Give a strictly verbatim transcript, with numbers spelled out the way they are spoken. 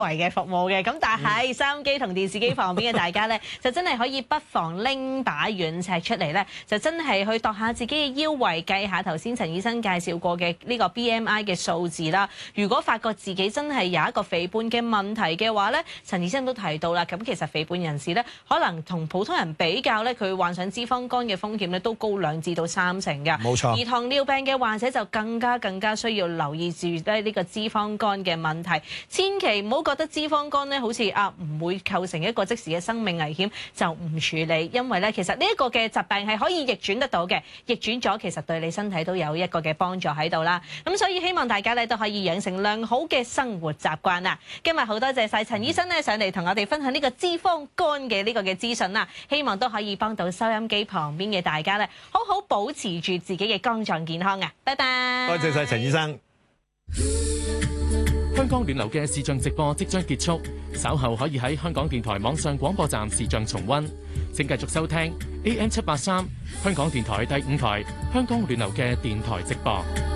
為嘅服務嘅，咁但係收音機同電視機旁邊嘅大家咧，就真係可以不妨拎把軟尺出嚟咧，就真係去度下自己嘅腰圍，計下頭先陳醫生介紹過嘅呢個 B M I 嘅數字啦。如果發覺自己真係有一個肥胖嘅問題嘅話咧，陳醫生都提到啦，咁其實肥胖人士咧，可能同普通人比較咧，佢患上脂肪肝嘅風險咧都高兩至到三成㗎。 冇錯。 而糖尿病嘅患者就更加更加需要留意住咧呢個脂肪肝嘅問題，千祈唔好覺得脂肪肝咧好似啊唔會構成一個即時嘅生命危險就唔處理，因為咧其實呢一個嘅疾病係可以逆轉得到嘅，逆轉咗其實對你身體都有一個嘅幫助喺度啦。咁所以希望大家咧都可以養成良好嘅生活習慣啦。今日好多謝晒陳醫生咧上嚟同我哋分享呢個脂肪肝嘅呢個嘅資訊啦，希望都可以幫到收音機旁邊嘅大家咧，好好保持住自己嘅肝臟健康啊！拜拜。 多謝晒陳醫生。 香港暖流嘅視像直播即將結束，稍後可以喺香港電台網上廣播站視像重溫。請繼續收聽 A M 七八三香港電台第五台香港暖流嘅電台直播。